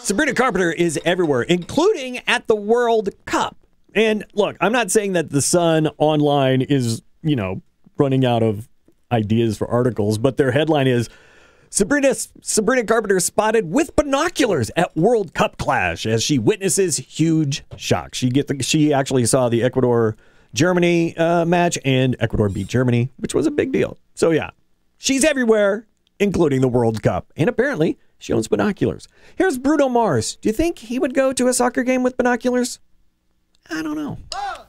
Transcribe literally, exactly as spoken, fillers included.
Sabrina Carpenter is everywhere, including at the World Cup. And look, I'm not saying that the Sun online is, you know, running out of ideas for articles, but their headline is Sabrina Sabrina Carpenter spotted with binoculars at World Cup clash as she witnesses huge shock. She get the, she actually saw the Ecuador Germany uh, match, and Ecuador beat Germany, which was a big deal. So yeah, she's everywhere, including the World Cup, and apparently she owns binoculars. Here's Bruno Mars. Do you think he would go to a soccer game with binoculars? I don't know.